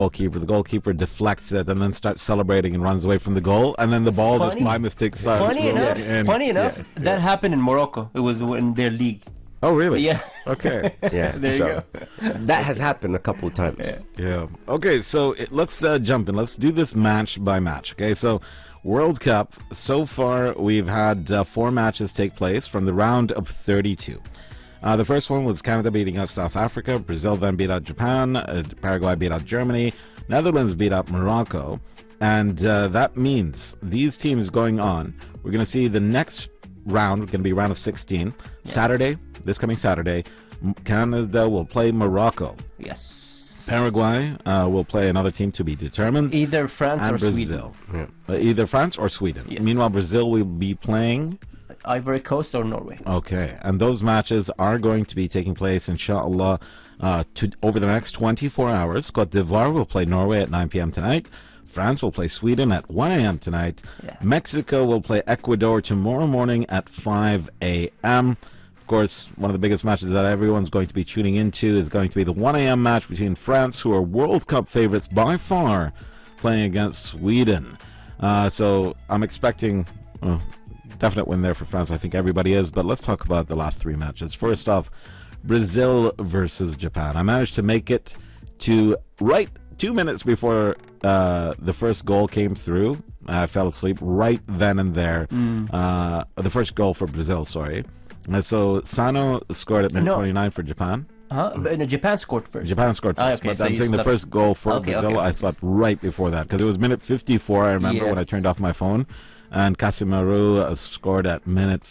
goalkeeper. The goalkeeper deflects it and then starts celebrating and runs away from the goal, and then the ball just by mistake starts Funny enough, that happened in Morocco. It was in their league. Oh, really? Yeah. Okay. Yeah. There you go. That has happened a couple of times. Yeah. Okay, so let's jump in. Let's do this match by match. Okay, so World Cup, so far we've had 4 matches take place from the round of 32. The first one was Canada beating out South Africa. Brazil then beat out Japan. Paraguay beat out Germany. Netherlands beat out Morocco. And that means these teams going on, we're going to see the next round, going to be round of 16. Saturday, this coming Saturday, Canada will play Morocco. Yes. Paraguay will play another team to be determined. Either France and or Brazil. Sweden. Either France or Sweden. Yes. Meanwhile, Brazil will be playing Ivory Coast or Norway. Okay, and those matches are going to be taking place, inshallah, over the next 24 hours. Cote d'Ivoire will play Norway at 9 p.m. tonight. France will play Sweden at 1 a.m. tonight. Yeah. Mexico will play Ecuador tomorrow morning at 5 a.m. Of course, one of the biggest matches that everyone's going to be tuning into is going to be the 1 a.m. match between France, who are World Cup favorites by far, playing against Sweden. So I'm expecting definite win there for France. I think everybody is. But let's talk about the last 3 matches. First off, Brazil versus Japan. I managed to make it to right 2 minutes before the first goal came through. I fell asleep right then and there. The first goal for Brazil, sorry. And so Sano scored at minute 29 for Japan. But no, Japan scored first. Japan scored first, okay, but so I'm you saying the slept. first goal for Brazil, okay. I slept right before that because it was minute 54, I remember, when I turned off my phone. And Casemiro scored at minute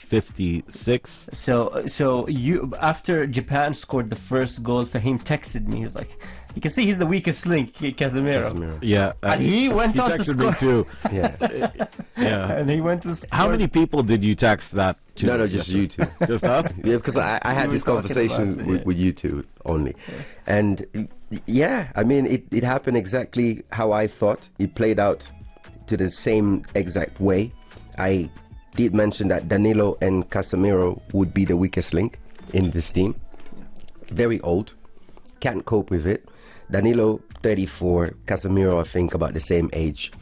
56. So you, after Japan scored the first goal, Fahim texted me. He's like, you can see he's the weakest link, Casemiro. Yeah. And he went on to texted score. me too. Yeah. And he went to score. How many people did you text that to? No, just you two. Just us? Yeah, because I had were this talking conversation about it, with you two only. And yeah, I mean, it happened exactly how I thought. It played out to the same exact way. I did mention that Danilo and Casemiro would be the weakest link in this team. Very old, can't cope with it. Danilo, 34, Casemiro, I think, about the same age.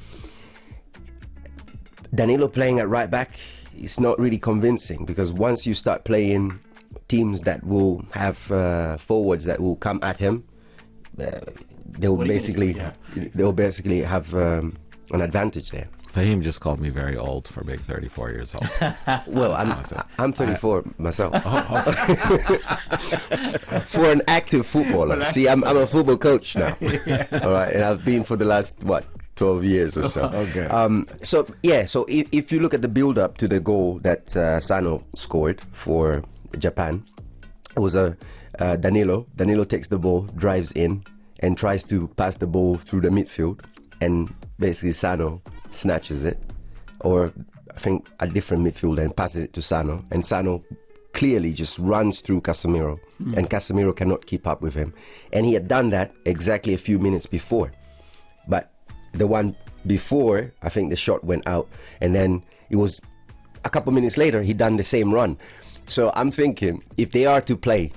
Danilo playing at right back is not really convincing because once you start playing teams that will have forwards that will come at him, they'll basically have an advantage there. Fahim just called me very old for being 34 years old. Well, I'm 34 myself. For an active footballer. See, I'm a football coach now. All right, and I've been for the last 12 years or so. Okay. So if you look at the build-up to the goal that Sano scored for Japan, it was a Danilo. Danilo takes the ball, drives in, and tries to pass the ball through the midfield, and basically Sano snatches it, or I think a different midfielder, and passes it to Sano, and Sano clearly just runs through Casemiro, and Casemiro cannot keep up with him. And he had done that exactly a few minutes before, but the one before, I think the shot went out, and then it was a couple minutes later he done the same run. So I'm thinking, if they are to play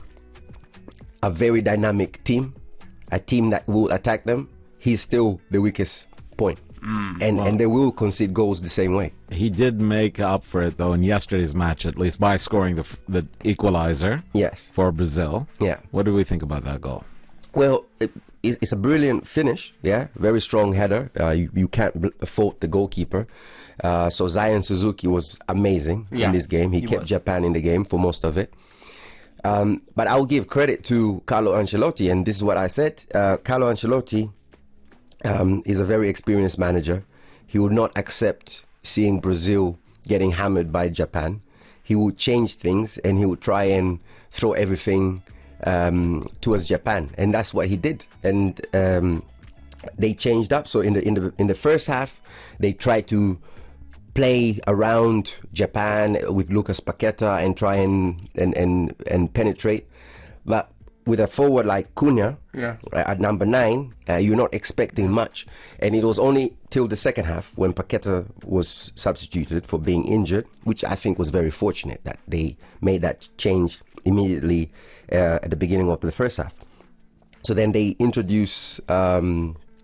a very dynamic team, a team that will attack them, he's still the weakest point. And they will concede goals the same way. He did make up for it, though, in yesterday's match, at least, by scoring the equalizer. Yes. For Brazil. Yeah. What do we think about that goal? Well, it's a brilliant finish, yeah. Very strong header. You can't fault the goalkeeper. So Zion Suzuki was amazing in this game. He kept Japan in the game for most of it. But I'll give credit to Carlo Ancelotti, and this is what I said. Carlo Ancelotti is a very experienced manager. He would not accept seeing Brazil getting hammered by Japan. He would change things, and he would try and throw everything towards Japan, and that's what he did. And they changed up. So in the first half, they tried to play around Japan with Lucas Paqueta and try and penetrate, but with a forward like Cunha at number 9, you're not expecting much. And it was only till the second half when Paqueta was substituted for being injured, which I think was very fortunate that they made that change immediately at the beginning of the first half. So then they introduce Bruno